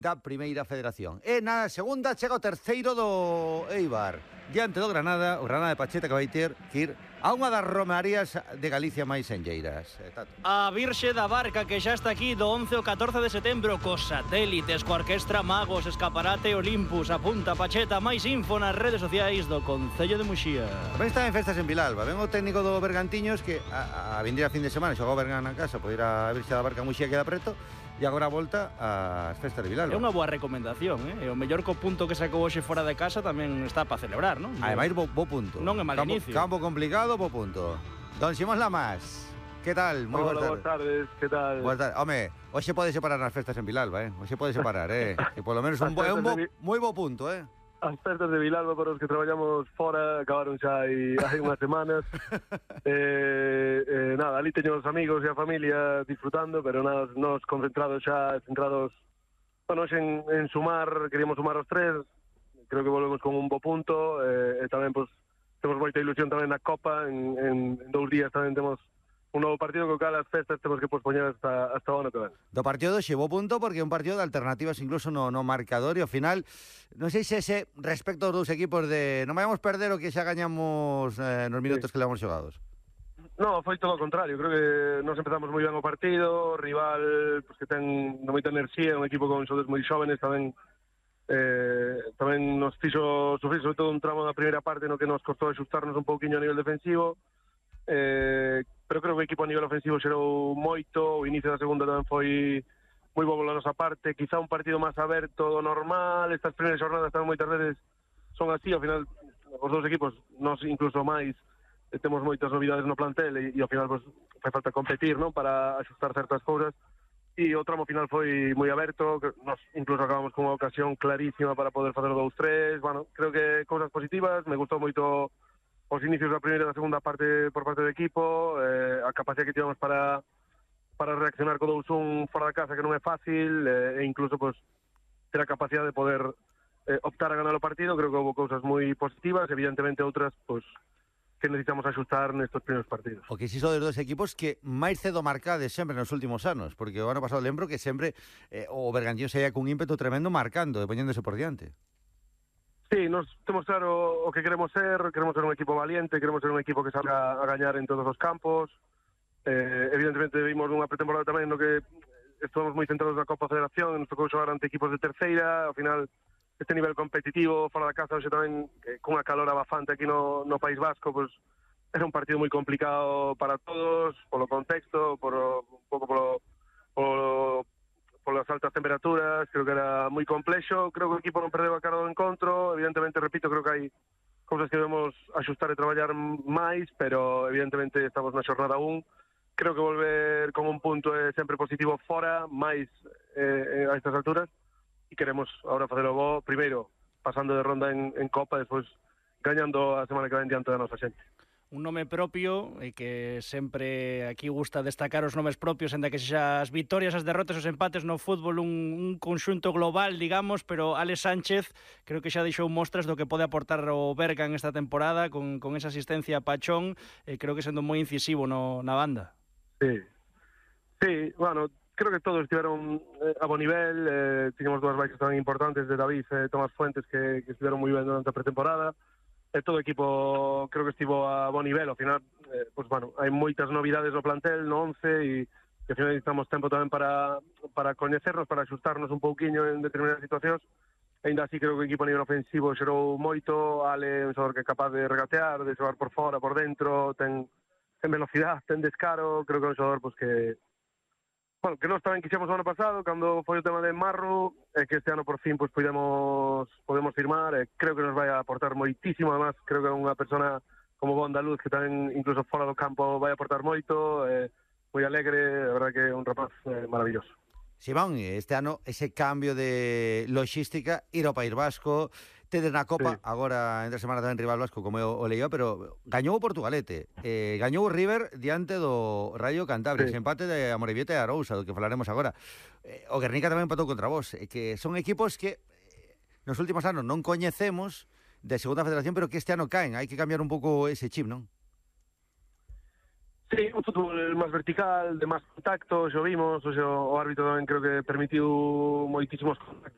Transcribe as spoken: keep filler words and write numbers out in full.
da Primeira Federación. E na segunda chega o terceiro do Eibar, diante do Granada, o Granada de Pacheta, que vai ter que ir a unha das romarías de Galicia máis enlleiras. A Virxe da Barca, que xa está aquí do once ao catorce de setembro, cos satélites, coa orquestra Magos, Escaparate Olympus, apunta Pacheta, máis info nas redes sociais do Concello de Muxía. Tamén está en festas en Vilalba, ven o técnico do Bergantiños, que a, a vindir a fin de semana xogou Bergan na casa, poder ir a Virxe da Barca a Muxía, queda preto, e agora volta ás festas de Vilalba. É unha boa recomendación, eh? E o mellor co punto que sacou hoxe fora de casa tamén está para celebrar, non? Ademais, bo, bo punto. Non é mal campo, inicio. Campo complicado, bo punto. Don Simón Lamas, que tal? Moi boas tardes. Boas tardes, que tal? Boas tardes. Home, hoxe pode separar nas festas en Vilalba, eh? Hoxe pode separar, eh? E polo menos un, bo, é un bo, moi bo punto, eh? As festas de Vilalba para os que traballamos fora acabaron xa hai, hai unhas semanas. eh, eh, nada, ali teño os amigos e a familia disfrutando, pero nada, nos concentrados xa, centrados, bueno, en, en sumar, queríamos sumar os tres, creo que volvemos con un bo punto, eh, e tamén, pues, temos moita ilusión tamén na Copa, en, en, en dous días tamén temos un novo partido co cal as festas temos que pospoñer hasta, hasta o ano que ven. Do partido xevou punto porque é un partido de alternativas incluso no, no marcador e ao final non sei se ese respecto aos dous equipos de non vayamos perder o que xa gañamos eh, nos minutos sí. que levamos xogados. No, foi todo o contrario, creo que nos empezamos moi ben o partido, o rival pues, que ten moita enerxía, un equipo con xogadores moi xóvenes, tamén eh, tamén nos fixo sufrir sobre todo un tramo da primeira parte no que nos costou axustarnos un pouquiño a nivel defensivo. Eh, pero creo que o equipo a nivel ofensivo xerou moito, o inicio da segunda tamén foi moi bo pola nosa parte, quizá un partido máis aberto do normal, estas primeiras xornadas tamén moitas veces son así, ao final os dous equipos, nós incluso máis, temos moitas novidades no plantel e, e ao final pues, fai falta competir, non, para axustar certas cousas, e o tramo final foi moi aberto, que nós incluso acabamos con unha ocasión clarísima para poder facer o dous tres, bueno, creo que cousas positivas, me gustou moito os inicios da primeira e da segunda parte por parte do equipo, eh, a capacidade que tivemos para para reaccionar co dous un fora da casa, que non é fácil, eh, e incluso pues, ter a capacidade de poder eh, optar a ganar o partido. Creo que houve cousas moi positivas, evidentemente outras pues, que necesitamos axustar nestes primeiros partidos. O que si son dos equipos que máis cedo marcades sempre nos últimos anos, porque o ano pasado lembro que sempre eh, o Bergantín saía cun ímpeto tremendo marcando, e poñéndose por diante. Sí, nos temos claro o que queremos ser, queremos ser un equipo valiente, queremos ser un equipo que salga a gañar en todos os campos. Eh, evidentemente vimos unha pretemporada tamén no que estamos moi centrados na Copa Federación, nos tocou xogar ante equipos de terceira, ao final este nivel competitivo fora da casa, hoxe tamén eh, cunha calor abafante aquí no, no País Vasco, pues, era un partido moi complicado para todos, polo contexto, por, un pouco polo, polo polas altas temperaturas, creo que era moi complexo, creo que o equipo non perdeu a cara do encontro, evidentemente, repito, creo que hai cousas que debemos axustar e traballar máis, pero evidentemente estamos na xornada un, creo que volver con un punto é sempre positivo fora, máis eh, a estas alturas, e queremos agora facelo bo, primeiro pasando de ronda en, en Copa, despois gañando a semana que ven diante da nosa xente. Un nome propio e que sempre aquí gusta destacar os nomes propios, enda que xa as vitorias, as derrotas, os empates no fútbol, un, un conxunto global, digamos, pero Alex Sánchez creo que xa deixou mostras do que pode aportar o Bergan esta temporada con, con esa asistencia a Pachón, e creo que sendo moi incisivo no, na banda. Sí, sí, bueno, creo que todos estiveron eh, a bo nivel, eh, tiñamos dúas baixas tan importantes de David e eh, Tomás Fuentes que, que estiveron moi ben durante a pretemporada. E todo o equipo creo que estivo a bo nivel, ao final, eh, pues, bueno, hai moitas novidades no plantel, no once, e que ao final necesitamos tempo tamén para, para coñecernos, para axustarnos un pouquiño en determinadas situacións. Ainda así creo que o equipo a nivel ofensivo xerou moito, Ale é un xogador que é capaz de regatear, de xogar por fora, por dentro, ten, ten velocidade, ten descaro, creo que é un xogador pues, que bueno, que nós tamén quixemos o ano pasado, cando foi o tema de Marro, e que este ano por fin pues, podemos, podemos firmar, e creo que nos vai a aportar moitísimo, además, creo que é unha persona como bo andaluz, que tamén incluso fora do campo vai a aportar moito, eh, moi alegre, a verdade que é un rapaz eh, maravilloso. Simón, este ano ese cambio de logística, ir ao País Vasco, tedes na Copa, sí. Agora entre semana tamén rival vasco, como o leio, pero gañou o Portugalete, eh, gañou o River diante do Rayo Cantabria, sí. Ese empate de Amorebieta e Arousa, do que falaremos agora. Eh, o Guernica tamén empatou contra vos, eh, que son equipos que eh, nos últimos anos non coñecemos de segunda federación, pero que este ano caen, hai que cambiar un pouco ese chip, non? Sí, un fútbol máis vertical, de máis contacto, xo vimos, o, xo, o árbitro tamén creo que permitiu moitísimos contactos